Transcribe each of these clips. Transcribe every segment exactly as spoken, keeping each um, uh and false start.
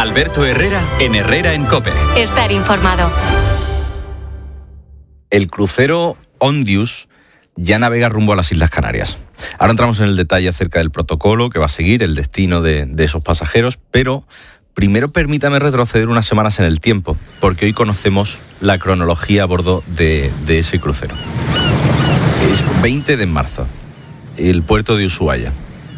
Alberto Herrera en Herrera en COPE. Estar informado. El crucero Ondius ya navega rumbo a las Islas Canarias. Ahora entramos en el detalle acerca del protocolo que va a seguir, el destino de, de esos pasajeros, pero primero permítame retroceder unas semanas en el tiempo, porque hoy conocemos la cronología a bordo de, de ese crucero. Es veinte de marzo, el puerto de Ushuaia.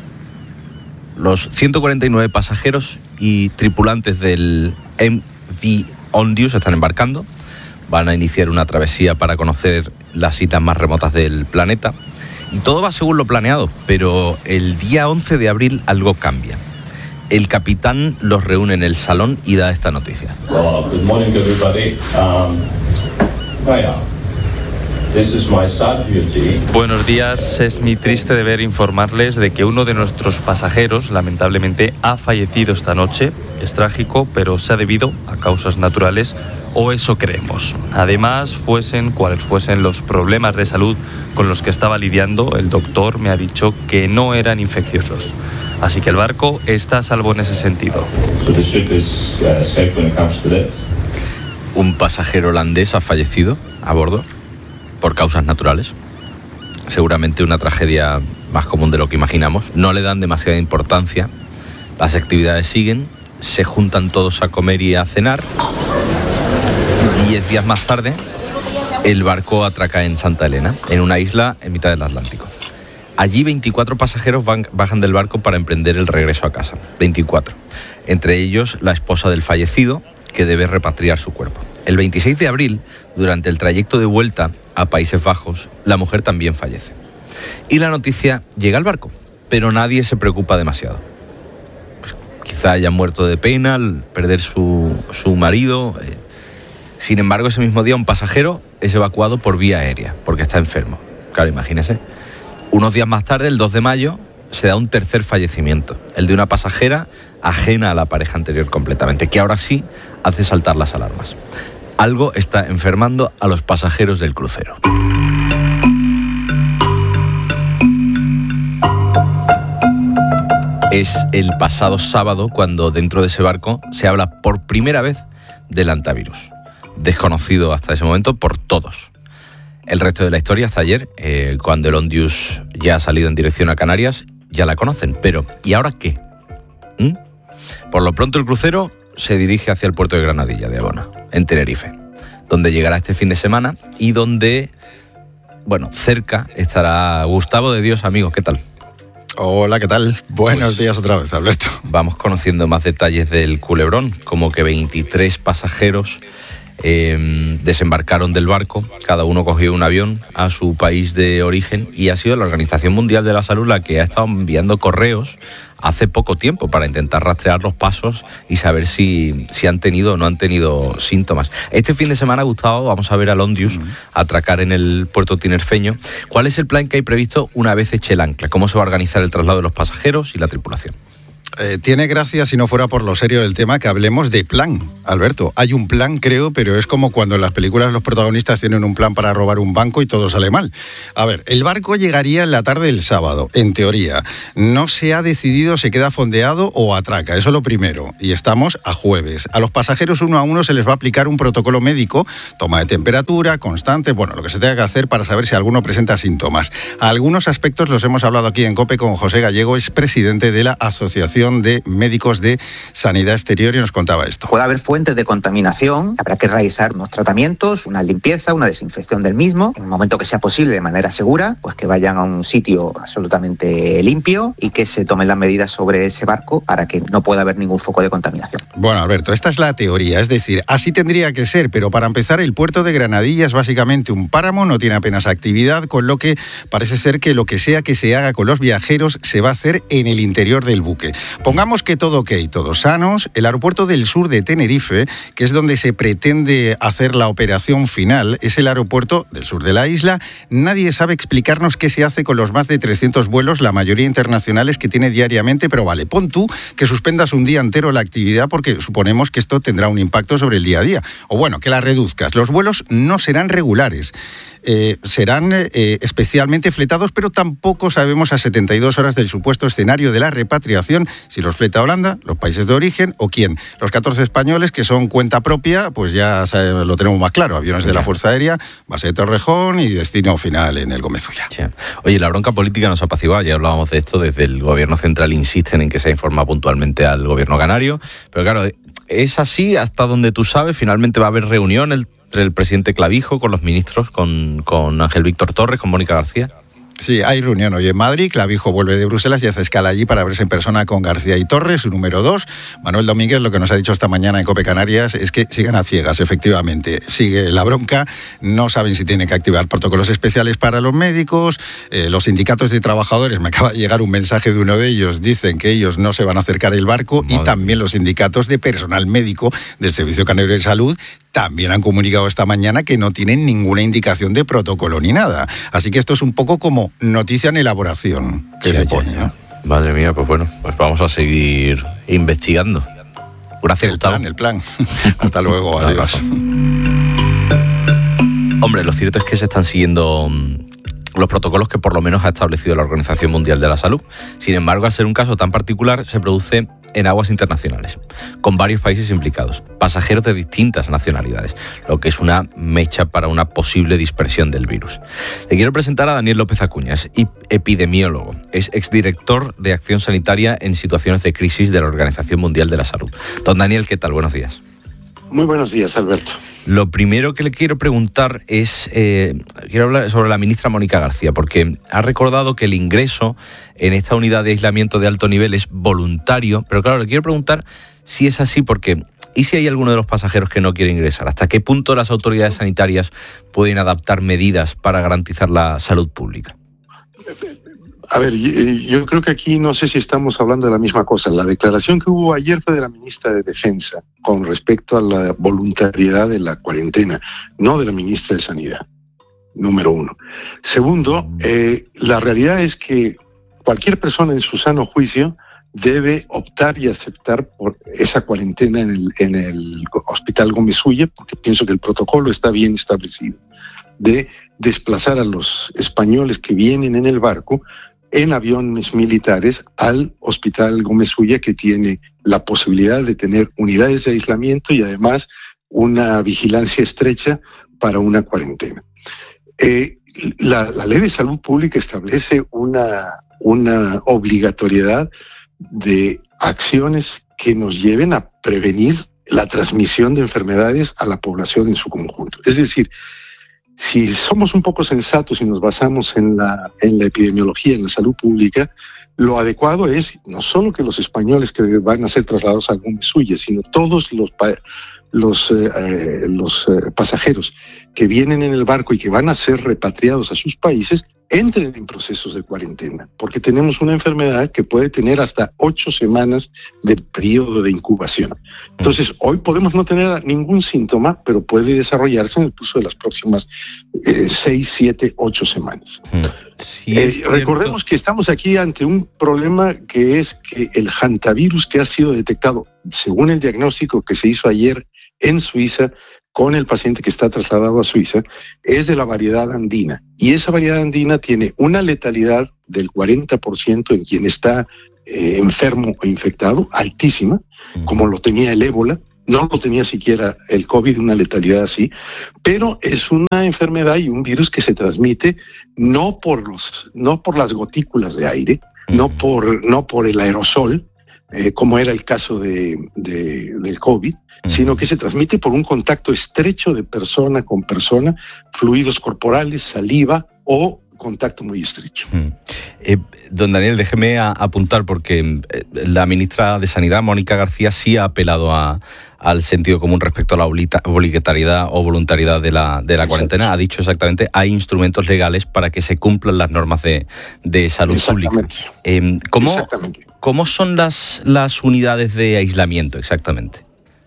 Los ciento cuarenta y nueve pasajeros y tripulantes del M V Ondius están embarcando. Van a iniciar una travesía para conocer las islas más remotas del planeta. Y todo va según lo planeado, pero el día once de abril algo cambia. El capitán los reúne en el salón y da esta noticia. Well, good morning, everybody. Um, vaya. This is my sad duty. Buenos días, es mi triste deber informarles de que uno de nuestros pasajeros lamentablemente ha fallecido esta noche. Es trágico, pero se ha debido a causas naturales, o eso creemos. Además, fuesen cuales fuesen los problemas de salud con los que estaba lidiando, el doctor me ha dicho que no eran infecciosos. Así que el barco está a salvo en ese sentido. So the ship is uh, safe when it comes to this. Un pasajero holandés ha fallecido a bordo por causas naturales. Seguramente una tragedia más común de lo que imaginamos. No le dan demasiada importancia. Las actividades siguen. Se juntan todos a comer y a cenar. Diez días más tarde, el barco atraca en Santa Elena, en una isla en mitad del Atlántico. Allí veinticuatro pasajeros van, bajan del barco para emprender el regreso a casa. veinticuatro. Entre ellos, la esposa del fallecido, que debe repatriar su cuerpo. El veintiséis de abril, durante el trayecto de vuelta a Países Bajos, la mujer también fallece. Y la noticia llega al barco, pero nadie se preocupa demasiado. Pues, quizá haya muerto de pena al perder su, su marido. Eh, Sin embargo, ese mismo día un pasajero es evacuado por vía aérea, porque está enfermo. Claro, imagínese. Unos días más tarde, el dos de mayo, se da un tercer fallecimiento, el de una pasajera ajena a la pareja anterior completamente, que ahora sí hace saltar las alarmas. Algo está enfermando a los pasajeros del crucero. Es el pasado sábado cuando dentro de ese barco se habla por primera vez del hantavirus, desconocido hasta ese momento por todos. El resto de la historia hasta ayer, eh, cuando el Ondius ya ha salido en dirección a Canarias, ya la conocen. Pero, ¿y ahora qué? ¿Mm? Por lo pronto el crucero se dirige hacia el puerto de Granadilla de Abona, en Tenerife, donde llegará este fin de semana y donde, bueno, cerca estará Gustavo de Dios, amigo. ¿Qué tal? Hola, ¿qué tal? Buenos pues, días otra vez, Alberto. Vamos conociendo más detalles del culebrón, como que veintitrés pasajeros eh, desembarcaron del barco, cada uno cogió un avión a su país de origen y ha sido la Organización Mundial de la Salud la que ha estado enviando correos hace poco tiempo para intentar rastrear los pasos y saber si, si han tenido o no han tenido síntomas. Este fin de semana, Gustavo, vamos a ver al Ondius uh-huh. atracar en el puerto tinerfeño. ¿Cuál es el plan que hay previsto una vez eche el ancla? ¿Cómo se va a organizar el traslado de los pasajeros y la tripulación? Eh, tiene gracia, si no fuera por lo serio del tema, que hablemos de plan, Alberto. Hay un plan, creo, pero es como cuando en las películas los protagonistas tienen un plan para robar un banco y todo sale mal. A ver, el barco llegaría en la tarde del sábado, en teoría. No se ha decidido si queda fondeado o atraca, eso es lo primero. Y estamos a jueves. A los pasajeros uno a uno se les va a aplicar un protocolo médico, toma de temperatura, constante, bueno, lo que se tenga que hacer para saber si alguno presenta síntomas. A algunos aspectos los hemos hablado aquí en COPE con José Gallego, es presidente de la Asociación de Médicos de Sanidad Exterior, y nos contaba esto. Puede haber fuentes de contaminación, habrá que realizar unos tratamientos, una limpieza, una desinfección del mismo, en el momento que sea posible, de manera segura, pues que vayan a un sitio absolutamente limpio y que se tomen las medidas sobre ese barco para que no pueda haber ningún foco de contaminación. Bueno, Alberto, esta es la teoría, es decir, así tendría que ser, pero para empezar, el puerto de Granadilla es básicamente un páramo, no tiene apenas actividad, con lo que parece ser que lo que sea que se haga con los viajeros se va a hacer en el interior del buque. Pongamos que todo ok, todos sanos. El aeropuerto del sur de Tenerife, que es donde se pretende hacer la operación final, es el aeropuerto del sur de la isla. Nadie sabe explicarnos qué se hace con los más de trescientos vuelos, la mayoría internacionales, que tiene diariamente, pero vale, pon tú que suspendas un día entero la actividad porque suponemos que esto tendrá un impacto sobre el día a día. O bueno, que la reduzcas. Los vuelos no serán regulares. eh, serán eh, especialmente fletados, pero tampoco sabemos a setenta y dos horas del supuesto escenario de la repatriación si los fleta Holanda, los países de origen o quién. Los catorce españoles que son cuenta propia, pues ya sabe, lo tenemos más claro, aviones de la Fuerza Aérea, base de Torrejón y destino final en el Gómez Ulla. Sí. Oye, la bronca política nos apacigua, ya hablábamos de esto, desde el gobierno central insisten en que se informa puntualmente al gobierno canario, pero claro, es así hasta donde tú sabes, finalmente va a haber reunión entre el presidente Clavijo con los ministros, con, con Ángel Víctor Torres, con Mónica García. Sí, hay reunión hoy en Madrid. Clavijo vuelve de Bruselas y hace escala allí para verse en persona con García y Torres, su número dos. Manuel Domínguez lo que nos ha dicho esta mañana en COPE Canarias es que sigan a ciegas, efectivamente. Sigue la bronca, no saben si tienen que activar protocolos especiales para los médicos. Eh, los sindicatos de trabajadores, me acaba de llegar un mensaje de uno de ellos, dicen que ellos no se van a acercar al barco. Madre. Y también los sindicatos de personal médico del Servicio Canario de Salud también han comunicado esta mañana que no tienen ninguna indicación de protocolo ni nada. Así que esto es un poco como noticia en elaboración que sí, se ya, pone. ya. Madre mía, pues bueno, pues vamos a seguir investigando. Gracias, el Gustavo. Plan, el plan. Hasta luego, adiós. Hombre, lo cierto es que se están siguiendo los protocolos que por lo menos ha establecido la Organización Mundial de la Salud. Sin embargo, al ser un caso tan particular, se produce en aguas internacionales, con varios países implicados, pasajeros de distintas nacionalidades, lo que es una mecha para una posible dispersión del virus. Le quiero presentar a Daniel López Acuña, es epidemiólogo, es exdirector de Acción Sanitaria en Situaciones de Crisis de la Organización Mundial de la Salud. Don Daniel, ¿qué tal? Buenos días. Muy buenos días, Alberto. Lo primero que le quiero preguntar es, eh, quiero hablar sobre la ministra Mónica García, porque ha recordado que el ingreso en esta unidad de aislamiento de alto nivel es voluntario, pero claro, le quiero preguntar si es así, porque ¿y si hay alguno de los pasajeros que no quiere ingresar? ¿Hasta qué punto las autoridades sanitarias pueden adaptar medidas para garantizar la salud pública? A ver, yo creo que aquí no sé si estamos hablando de la misma cosa. La declaración que hubo ayer fue de la ministra de Defensa con respecto a la voluntariedad de la cuarentena, no de la ministra de Sanidad, número uno. Segundo, eh, la realidad es que cualquier persona en su sano juicio debe optar y aceptar por esa cuarentena en el, en el Hospital Gómez Ulla, porque pienso que el protocolo está bien establecido, de desplazar a los españoles que vienen en el barco en aviones militares al Hospital Gómez Ulla, que tiene la posibilidad de tener unidades de aislamiento y además una vigilancia estrecha para una cuarentena. Eh, la, la Ley de Salud Pública establece una, una obligatoriedad de acciones que nos lleven a prevenir la transmisión de enfermedades a la población en su conjunto. Es decir, si somos un poco sensatos y nos basamos en la, en la epidemiología, en la salud pública, lo adecuado es no solo que los españoles que van a ser trasladados a Gómez Ulla, sino todos los, los, eh, los eh, pasajeros que vienen en el barco y que van a ser repatriados a sus países entren en procesos de cuarentena, porque tenemos una enfermedad que puede tener hasta ocho semanas de periodo de incubación. Entonces, hoy podemos no tener ningún síntoma, pero puede desarrollarse en el curso de las próximas eh, seis, siete, ocho semanas. Sí, eh, recordemos que estamos aquí ante un problema que es que el hantavirus que ha sido detectado, según el diagnóstico que se hizo ayer en Suiza, con el paciente que está trasladado a Suiza, es de la variedad andina. Y esa variedad andina tiene una letalidad del cuarenta por ciento en quien está eh, enfermo o infectado, altísima, como lo tenía el ébola. No lo tenía siquiera el COVID, una letalidad así, pero es una enfermedad y un virus que se transmite no por, los, no por las gotículas de aire, no por, no por el aerosol, Eh, como era el caso de, de, del COVID, uh-huh. sino que se transmite por un contacto estrecho de persona con persona, fluidos corporales, saliva o contacto muy estrecho. Uh-huh. Eh, don Daniel, déjeme a, apuntar porque eh, la ministra de Sanidad, Mónica García, sí ha apelado a, al sentido común respecto a la obligatoriedad o voluntariedad de la, de la cuarentena. Ha dicho exactamente, hay instrumentos legales para que se cumplan las normas de, de salud pública. Eh, ¿cómo, Exactamente. ¿Cómo son las, las unidades de aislamiento exactamente?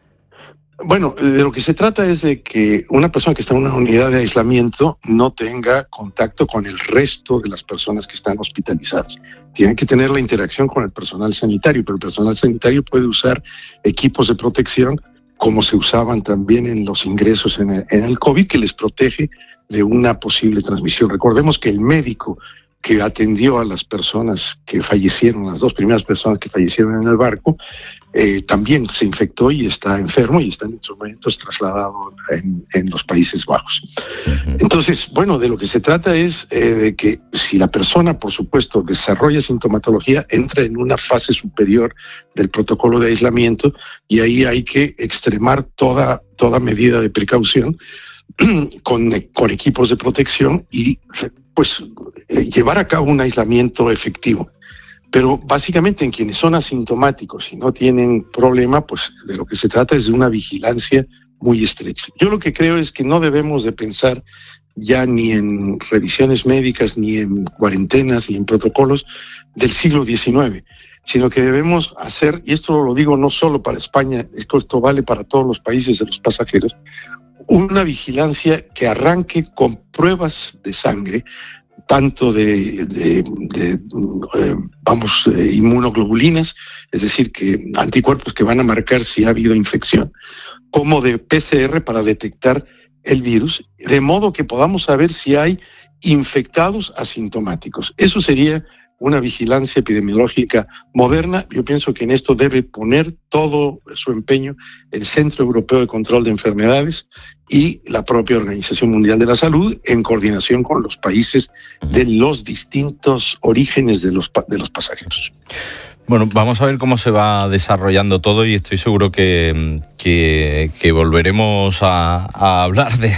Bueno, de lo que se trata es de que una persona que está en una unidad de aislamiento no tenga contacto con el resto de las personas que están hospitalizadas. Tiene que tener la interacción con el personal sanitario, pero el personal sanitario puede usar equipos de protección como se usaban también en los ingresos en el, en el COVID, que les protege de una posible transmisión. Recordemos que el médico que atendió a las personas que fallecieron, las dos primeras personas que fallecieron en el barco, eh, también se infectó y está enfermo y está en estos momentos trasladado en, en los Países Bajos. Uh-huh. Entonces, bueno, de lo que se trata es eh, de que si la persona, por supuesto, desarrolla sintomatología, entra en una fase superior del protocolo de aislamiento y ahí hay que extremar toda, toda medida de precaución con, con equipos de protección y pues eh, llevar a cabo un aislamiento efectivo. Pero básicamente en quienes son asintomáticos y no tienen problema, pues de lo que se trata es de una vigilancia muy estrecha. Yo lo que creo es que no debemos de pensar ya ni en revisiones médicas, ni en cuarentenas, ni en protocolos del siglo diecinueve, sino que debemos hacer, y esto lo digo no solo para España, esto vale para todos los países de los pasajeros, una vigilancia que arranque con pruebas de sangre, tanto de, de, de eh, vamos, eh, inmunoglobulinas, es decir, que anticuerpos que van a marcar si ha habido infección, como de P C R para detectar el virus, de modo que podamos saber si hay infectados asintomáticos. Eso sería una vigilancia epidemiológica moderna. Yo pienso que en esto debe poner todo su empeño el Centro Europeo de Control de Enfermedades y la propia Organización Mundial de la Salud, en coordinación con los países de los distintos orígenes de los, de los pasajeros. Bueno, vamos a ver cómo se va desarrollando todo y estoy seguro que, que, que volveremos a, a hablar de,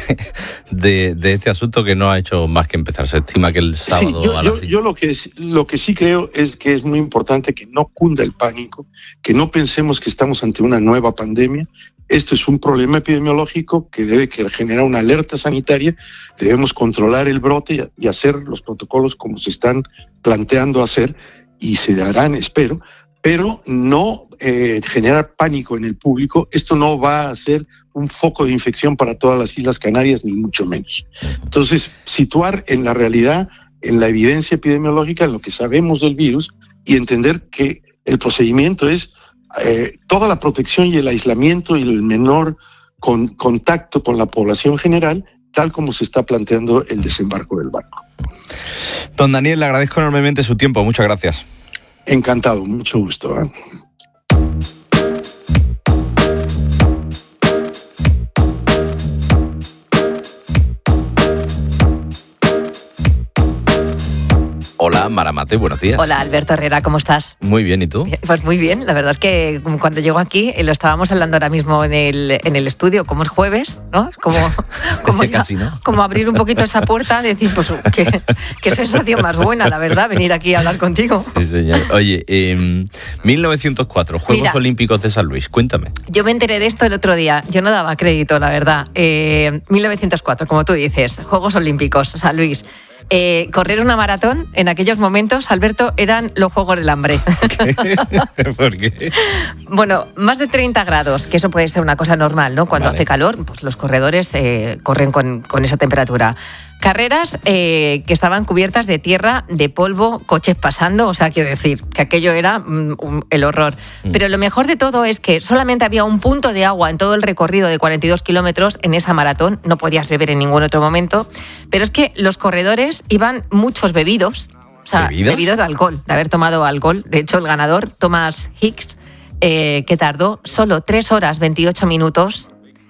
de, de este asunto que no ha hecho más que empezar. Se estima que el sábado... Sí, yo, a la yo, yo lo, que es, lo que sí creo es que es muy importante que no cunda el pánico, que no pensemos que estamos ante una nueva pandemia. Esto es un problema epidemiológico que debe que generar una alerta sanitaria. Debemos controlar el brote y hacer los protocolos como se están planteando hacer, y se harán, espero, pero no eh, generar pánico en el público. Esto no va a ser un foco de infección para todas las Islas Canarias, ni mucho menos. Entonces, situar en la realidad, en la evidencia epidemiológica, lo que sabemos del virus y entender que el procedimiento es eh, toda la protección y el aislamiento y el menor con, contacto con la población general, tal como se está planteando el desembarco del barco. Don Daniel, le agradezco enormemente su tiempo. Muchas gracias. Encantado, mucho gusto, ¿eh? Hola, Maramate, buenos días. Hola, Alberto Herrera, ¿cómo estás? Muy bien, ¿y tú? Pues muy bien, la verdad es que cuando llego aquí, lo estábamos hablando ahora mismo en el, en el estudio, como es jueves, ¿no? Como, como, ya, casi, ¿no? Como abrir un poquito esa puerta, decir, pues qué, qué sensación más buena, la verdad, venir aquí a hablar contigo. Sí, señor. Oye, eh, mil novecientos cuatro, Juegos Mira, Olímpicos de San Luis, cuéntame. Yo me enteré de esto el otro día, yo no daba crédito, la verdad. Eh, mil novecientos cuatro, como tú dices, Juegos Olímpicos, San Luis. Eh, correr una maratón en aquellos momentos, Alberto, eran los Juegos del Hambre. ¿Qué? ¿Por qué? Bueno, más de treinta grados, que eso puede ser una cosa normal, ¿no? Cuando vale. hace calor, pues los corredores eh, corren con, con esa temperatura. Carreras eh, que estaban cubiertas de tierra, de polvo, coches pasando, o sea, quiero decir, que aquello era mm, um, el horror. Mm. Pero lo mejor de todo es que solamente había un punto de agua en todo el recorrido de cuarenta y dos kilómetros en esa maratón, no podías beber en ningún otro momento, pero es que los corredores iban muchos bebidos, o sea, ¿Bebidos? bebidos de alcohol, de haber tomado alcohol. De hecho, el ganador, Thomas Hicks, eh, que tardó solo tres horas veintiocho minutos,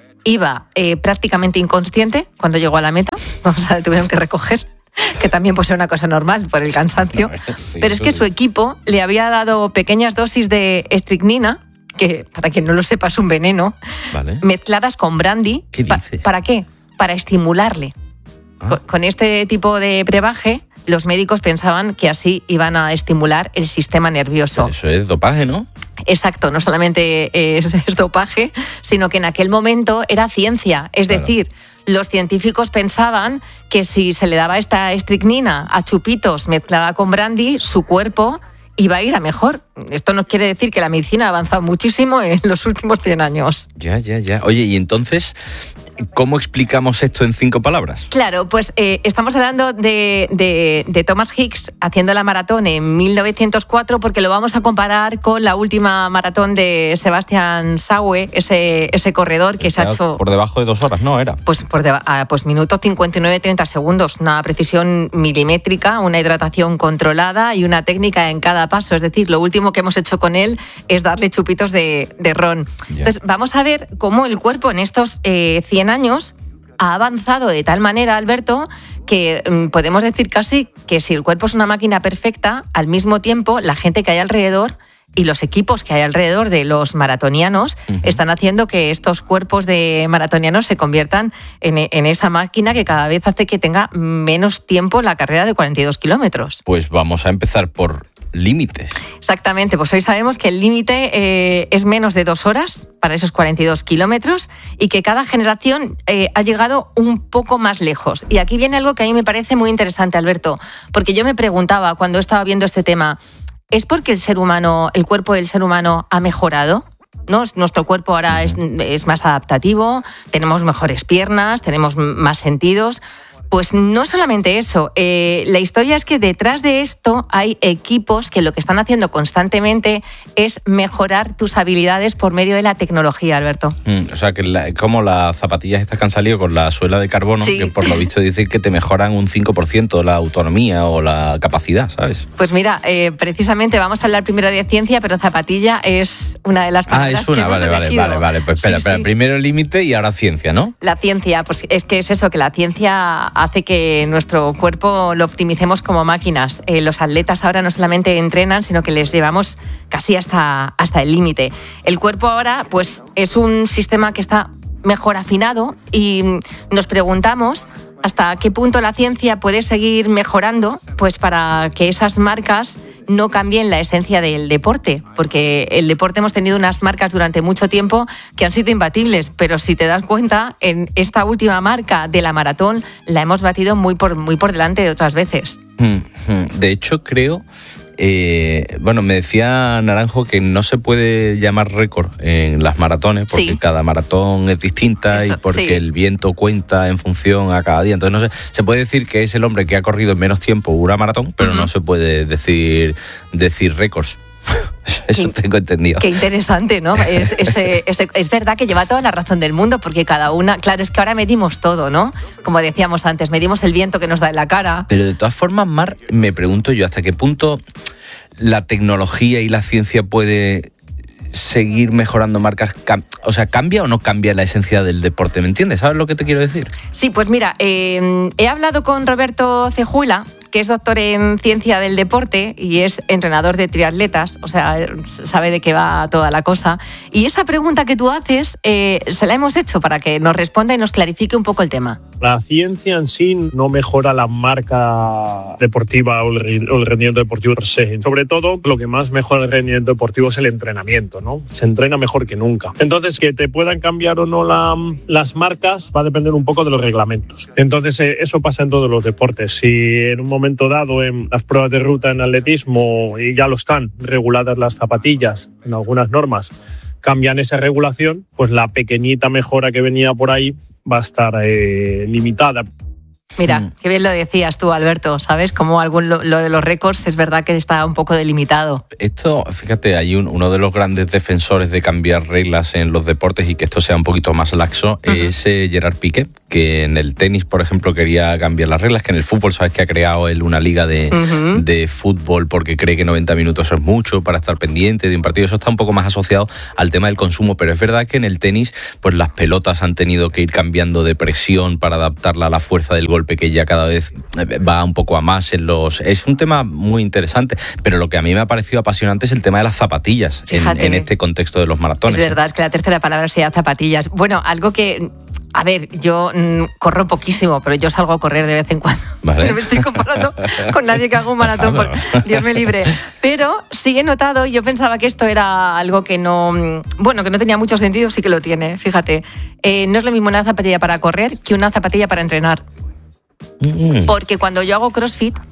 iba eh, prácticamente inconsciente cuando llegó a la meta. Vamos a ver, tuvieron que recoger, que también puede ser una cosa normal por el cansancio. Sí, pero es que sí. Su equipo le había dado pequeñas dosis de estricnina, que para quien no lo sepa es un veneno, vale. Mezcladas con brandy. ¿Qué dices? Pa- ¿Para qué? Para estimularle. Ah. Con, con este tipo de brebaje, los médicos pensaban que así iban a estimular el sistema nervioso. Pero eso es dopaje, ¿no? Exacto, no solamente es, es dopaje, sino que en aquel momento era ciencia. Es claro. decir, los científicos pensaban que si se le daba esta estricnina a chupitos mezclada con brandy, su cuerpo iba a ir a mejor. Esto no quiere decir que la medicina ha avanzado muchísimo en los últimos cien años. Ya, ya, ya. Oye, y entonces, ¿Cómo explicamos esto en cinco palabras? Claro, pues eh, estamos hablando de, de, de Thomas Hicks haciendo la maratón en mil novecientos cuatro, porque lo vamos a comparar con la última maratón de Sebastian Saue, ese, ese corredor que se ha hecho... Por debajo de dos horas, ¿no? Era. Pues por deba- ah, pues minuto cincuenta y nueve treinta segundos, una precisión milimétrica, una hidratación controlada y una técnica en cada paso. Es decir, lo último que hemos hecho con él es darle chupitos de, de ron. Yeah. Entonces, vamos a ver cómo el cuerpo en estos eh, cien años ha avanzado de tal manera, Alberto, que mmm, podemos decir casi que si el cuerpo es una máquina perfecta, al mismo tiempo la gente que hay alrededor y los equipos que hay alrededor de los maratonianos uh-huh. están haciendo que estos cuerpos de maratonianos se conviertan en, en esa máquina que cada vez hace que tenga menos tiempo la carrera de cuarenta y dos kilómetros. Pues vamos a empezar por límites. Exactamente, pues hoy sabemos que el límite eh, es menos de dos horas para esos cuarenta y dos kilómetros y que cada generación eh, ha llegado un poco más lejos. Y aquí viene algo que a mí me parece muy interesante, Alberto, porque yo me preguntaba cuando estaba viendo este tema, ¿es porque el ser humano, el cuerpo del ser humano ha mejorado? ¿No? Nuestro cuerpo ahora es, es más adaptativo, tenemos mejores piernas, tenemos más sentidos. Pues no solamente eso, eh, la historia es que detrás de esto hay equipos que lo que están haciendo constantemente es mejorar tus habilidades por medio de la tecnología, Alberto. Mm, o sea, que la, como las zapatillas estas que han salido con la suela de carbono, sí. que por lo visto dicen que te mejoran un cinco por ciento la autonomía o la capacidad, ¿sabes? Pues mira, eh, precisamente vamos a hablar primero de ciencia, pero zapatilla es una de las primeras. Ah, es una, vale, vale, vale, vale. Pues espera, sí, espera, sí. Primero el límite y ahora ciencia, ¿no? La ciencia, pues es que es eso, que la ciencia hace que nuestro cuerpo lo optimicemos como máquinas. Eh, los atletas ahora no solamente entrenan, sino que les llevamos casi hasta, hasta el límite. El cuerpo ahora pues es un sistema que está mejor afinado y nos preguntamos hasta qué punto la ciencia puede seguir mejorando pues para que esas marcas no cambien la esencia del deporte, porque el deporte hemos tenido unas marcas durante mucho tiempo que han sido imbatibles, pero si te das cuenta, en esta última marca de la maratón la hemos batido muy por, muy por delante de otras veces. De hecho, creo... Eh, bueno, me decía Naranjo que no se puede llamar récord en las maratones porque sí. cada maratón es distinta Eso, y porque sí. el viento cuenta en función a cada día. Entonces, no sé, se puede decir que es el hombre que ha corrido en menos tiempo una maratón, pero uh-huh. no se puede decir, decir récords. Eso qué, tengo entendido. Qué interesante, ¿no? Es, es, es, es verdad que lleva toda la razón del mundo, porque cada una... Claro, es que ahora medimos todo, ¿no? Como decíamos antes, medimos el viento que nos da en la cara. Pero de todas formas, Mar, me pregunto yo, ¿hasta qué punto la tecnología y la ciencia puede seguir mejorando marcas? O sea, ¿cambia o no cambia la esencia del deporte? ¿Me entiendes? ¿Sabes lo que te quiero decir? Sí, pues mira, eh, he hablado con Roberto Cejuela, que es doctor en ciencia del deporte y es entrenador de triatletas, o sea, sabe de qué va toda la cosa. Y esa pregunta que tú haces, eh, se la hemos hecho para que nos responda y nos clarifique un poco el tema. La ciencia en sí no mejora la marca deportiva o el, o el rendimiento deportivo per se. Sobre todo, lo que más mejora el rendimiento deportivo es el entrenamiento, ¿no? Se entrena mejor que nunca. Entonces, que te puedan cambiar o no la, las marcas va a depender un poco de los reglamentos. Entonces, eh, eso pasa en todos los deportes. Si en un momento momento dado en las pruebas de ruta en atletismo, y ya lo están, reguladas las zapatillas en algunas normas, cambian esa regulación, pues la pequeñita mejora que venía por ahí va a estar eh, limitada. Mira, mm. qué bien lo decías tú, Alberto, ¿sabes? Como algún, lo, lo de los récords es verdad que está un poco delimitado. Esto, fíjate, hay un, uno de los grandes defensores de cambiar reglas en los deportes y que esto sea un poquito más laxo, uh-huh. es eh, Gerard Piqué, que en el tenis, por ejemplo, quería cambiar las reglas, que en el fútbol, sabes que ha creado él una liga de, uh-huh. de fútbol porque cree que noventa minutos es mucho para estar pendiente de un partido. Eso está un poco más asociado al tema del consumo, pero es verdad que en el tenis, pues las pelotas han tenido que ir cambiando de presión para adaptarla a la fuerza del golpe, que ya cada vez va un poco a más en los... Es un tema muy interesante, pero lo que a mí me ha parecido apasionante es el tema de las zapatillas en, en este contexto de los maratones. Es verdad, es que la tercera palabra sería zapatillas. Bueno, algo que... A ver, yo mmm, corro poquísimo, pero yo salgo a correr de vez en cuando. Vale. No me estoy comparando con nadie que haga un maratón, porque Dios me libre. Pero sí he notado, y yo pensaba que esto era algo que no... Bueno, que no tenía mucho sentido, sí que lo tiene, fíjate. Eh, no es lo mismo una zapatilla para correr que una zapatilla para entrenar. Mm. Porque cuando yo hago CrossFit,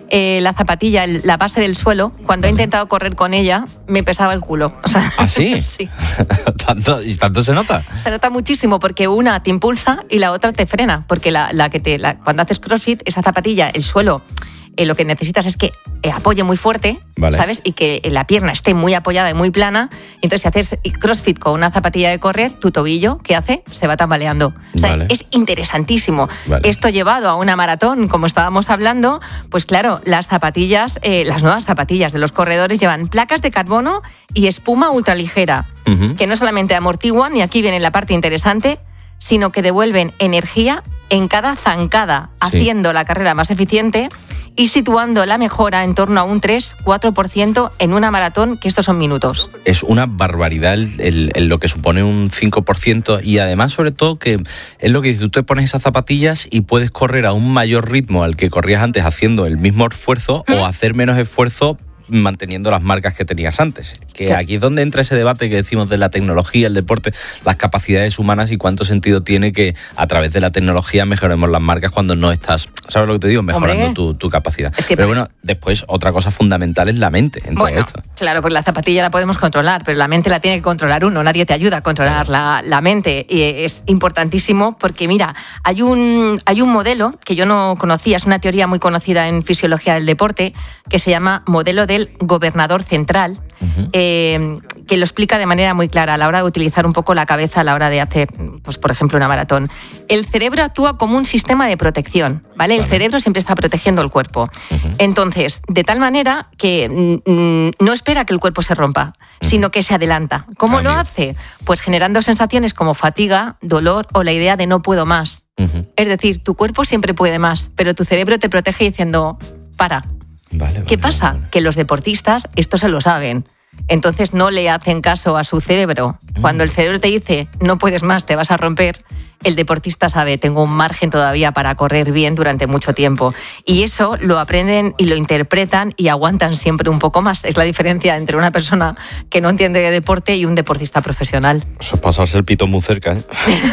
eh, la zapatilla, el, la base del suelo, cuando he intentado correr con ella, me pesaba el culo. O sea, ¿Ah, sí? Sí. ¿Tanto, ¿Y tanto se nota? Se nota muchísimo porque una te impulsa y la otra te frena, porque la, la que te, la, cuando haces CrossFit, esa zapatilla, el suelo, eh, lo que necesitas es que eh, apoye muy fuerte, vale. ¿sabes? Y que la pierna esté muy apoyada y muy plana. Entonces, si haces CrossFit con una zapatilla de correr, tu tobillo, ¿qué hace? Se va tambaleando. O sea, vale. es interesantísimo. Vale. Esto llevado a una maratón, como estábamos hablando, pues claro, las zapatillas, eh, las nuevas zapatillas de los corredores llevan placas de carbono y espuma ultraligera, uh-huh. que no solamente amortiguan, y aquí viene la parte interesante, sino que devuelven energía en cada zancada, sí. haciendo la carrera más eficiente y situando la mejora en torno a un tres a cuatro por ciento en una maratón, que estos son minutos. Es una barbaridad el, el, el lo que supone un cinco por ciento, y además, sobre todo, que es lo que dices, tú te pones esas zapatillas y puedes correr a un mayor ritmo al que corrías antes haciendo el mismo esfuerzo, ¿Mm? o hacer menos esfuerzo manteniendo las marcas que tenías antes. Que ¿Qué? Aquí es donde entra ese debate que decimos de la tecnología, el deporte, las capacidades humanas y cuánto sentido tiene que a través de la tecnología mejoremos las marcas cuando no estás, ¿sabes lo que te digo? Mejorando tu, tu capacidad. Es que, pero bueno, después otra cosa fundamental es la mente en bueno, todo esto. Claro, pues la zapatilla la podemos controlar, pero la mente la tiene que controlar uno, nadie te ayuda a controlar la, la mente, y es importantísimo porque mira, hay un, hay un modelo que yo no conocía, es una teoría muy conocida en fisiología del deporte, que se llama modelo de del gobernador central, uh-huh. eh, que lo explica de manera muy clara a la hora de utilizar un poco la cabeza a la hora de hacer, pues por ejemplo, una maratón. El cerebro actúa como un sistema de protección, ¿vale? El vale. cerebro siempre está protegiendo el cuerpo. Uh-huh. Entonces, de tal manera que mm, no espera que el cuerpo se rompa, uh-huh. sino que se adelanta. ¿Cómo Cambio. lo hace? Pues generando sensaciones como fatiga, dolor o la idea de no puedo más. Uh-huh. Es decir, tu cuerpo siempre puede más, pero tu cerebro te protege diciendo, para. Vale, vale, ¿Qué pasa? Vale, vale. Que los deportistas esto se lo saben. Entonces no le hacen caso a su cerebro. Mm. Cuando el cerebro te dice, no puedes más, te vas a romper, el deportista sabe, tengo un margen todavía para correr bien durante mucho tiempo. Y eso lo aprenden y lo interpretan y aguantan siempre un poco más. Es la diferencia entre una persona que no entiende de deporte y un deportista profesional. Eso es pasarse el pitón muy cerca, ¿eh?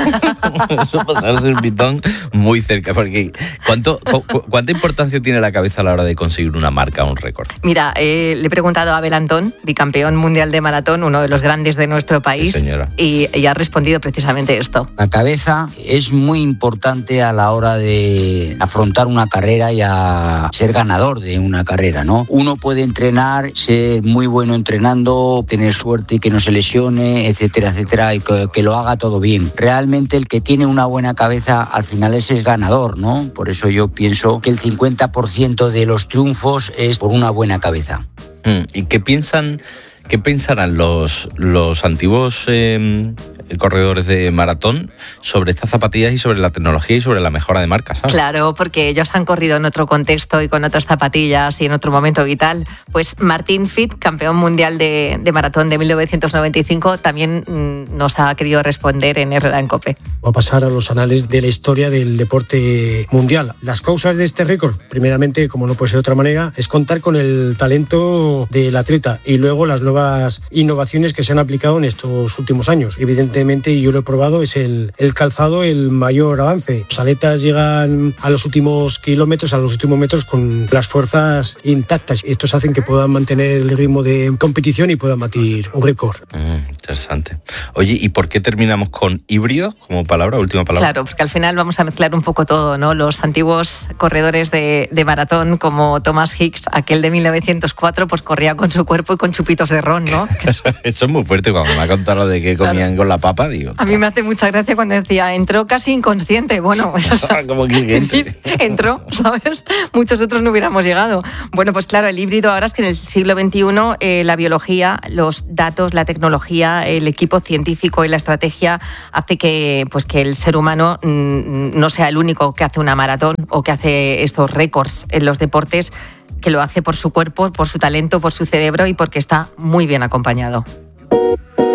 Eso es pasarse el pitón muy cerca. Porque ¿cuánto, cu- ¿cuánta importancia tiene la cabeza a la hora de conseguir una marca o un récord? Mira, eh, le he preguntado a Abel Antón, bicampeón mundial de maratón, uno de los grandes de nuestro país, sí, y, y ha respondido precisamente esto. La cabeza es muy importante a la hora de afrontar una carrera y a ser ganador de una carrera, ¿no? Uno puede entrenar, ser muy bueno entrenando, tener suerte y que no se lesione, etcétera, etcétera, y que, que lo haga todo bien. Realmente el que tiene una buena cabeza al final ese es ganador, ¿no? Por eso yo pienso que el cincuenta por ciento de los triunfos es por una buena cabeza. ¿Y qué piensan, qué pensarán los, los antiguos eh, corredores de maratón sobre estas zapatillas y sobre la tecnología y sobre la mejora de marcas, ¿sabes? Claro, porque ellos han corrido en otro contexto y con otras zapatillas y en otro momento vital. Pues Martín Fit, campeón mundial de, de maratón de mil novecientos noventa y cinco, también mmm, nos ha querido responder en Herrera en COPE. Va a pasar a los anales de la historia del deporte mundial. Las causas de este récord, primeramente, como no puede ser de otra manera, es contar con el talento del atleta y luego las nuevas innovaciones que se han aplicado en estos últimos años. Evidentemente, y yo lo he probado, es el, el calzado el mayor avance. Los atletas llegan a los últimos kilómetros, a los últimos metros con las fuerzas intactas. Estos hacen que puedan mantener el ritmo de competición y puedan batir un récord. Mm, interesante. Oye, ¿y por qué terminamos con híbrido como palabra, última palabra? Claro, porque al final vamos a mezclar un poco todo, ¿no? Los antiguos corredores de, de maratón como Thomas Hicks, aquel de mil novecientos cuatro, pues corría con su cuerpo y con chupitos de ron, ¿no? Eso es muy fuerte cuando me ha contado lo de que comían claro. con la papa, digo. A mí me hace mucha gracia cuando decía, entró casi inconsciente. Bueno, como que entre. entró, ¿sabes? Muchos otros no hubiéramos llegado. Bueno, pues claro, el híbrido ahora es que en el siglo veintiuno eh, la biología, los datos, la tecnología, el equipo científico y la estrategia hace que, pues, que el ser humano mmm, no sea el único que hace una maratón o que hace estos récords en los deportes, que lo hace por su cuerpo, por su talento, por su cerebro y porque está muy bien acompañado.